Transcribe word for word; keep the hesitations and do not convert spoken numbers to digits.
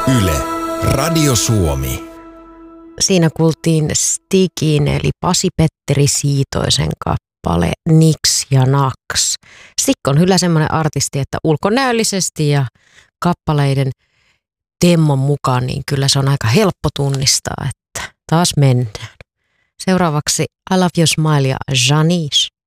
Yle, Radio Suomi. Siinä kuultiin Stigin eli Pasi-Petteri Siitoisen kappale Niks ja Naks. Stig on kyllä semmoinen artisti, että ulkonäöllisesti ja kappaleiden temmon mukaan, niin kyllä se on aika helppo tunnistaa, että taas mennään. Seuraavaksi I Love Your Smile ja Janice.